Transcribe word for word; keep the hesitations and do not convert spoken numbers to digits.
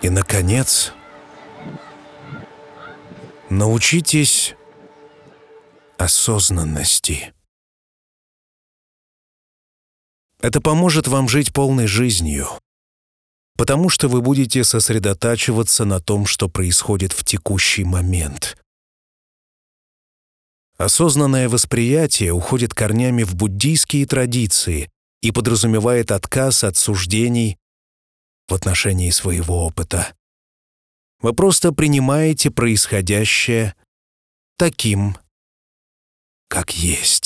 И, наконец, научитесь осознанности. Это поможет вам жить полной жизнью, потому что вы будете сосредотачиваться на том, что происходит в текущий момент. Осознанное восприятие уходит корнями в буддийские традиции и подразумевает отказ от суждений в отношении своего опыта. Вы просто принимаете происходящее таким, как есть.